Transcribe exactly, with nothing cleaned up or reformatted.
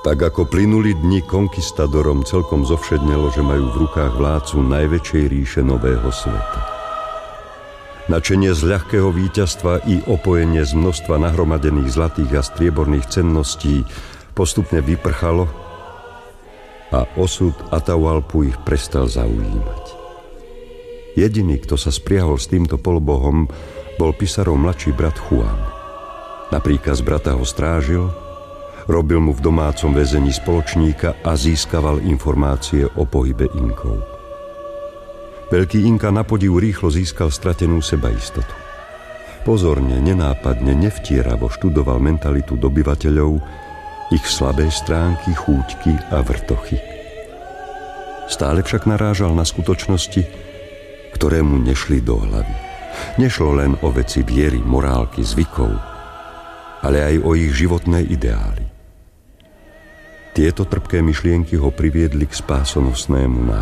Tak ako plynuli dni, konkistadorom celkom zovšednelo, že majú v rukách vládcu najväčšej ríše nového sveta. Načenie z ľahkého víťazstva i opojenie z množstva nahromadených zlatých a strieborných cenností postupne vyprchalo a osud Atahualpu ich prestal zaujímať. Jediný, kto sa spriahol s týmto polobohom, bol Pizarrov mladší brat Juan. Na príkaz brata ho strážil, robil mu v domácom väzení spoločníka a získaval informácie o pohybe Inkov. Veľký Inka na podiv rýchlo získal stratenú sebaistotu. Pozorne, nenápadne, nevtieravo študoval mentalitu dobyvateľov, ich slabé stránky, chúťky a vrtochy. Stále však narážal na skutočnosti, ktoré mu nešli do hlavy. Nešlo len o veci viery, morálky, zvykov, ale aj o ich životné ideály. Tieto trpké myšlienky ho priviedli k spásonosnému nápadu.